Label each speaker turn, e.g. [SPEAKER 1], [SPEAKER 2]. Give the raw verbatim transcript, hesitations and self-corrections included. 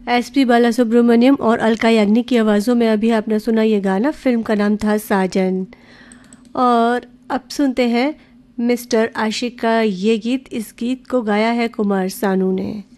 [SPEAKER 1] S P बाला सुब्रमण्यम और अलका याग्निक की आवाज़ों में अभी आपने सुना ये गाना, फिल्म का नाम था साजन। और अब सुनते हैं मिस्टर आशिक का ये गीत। इस गीत को गाया है कुमार सानू ने।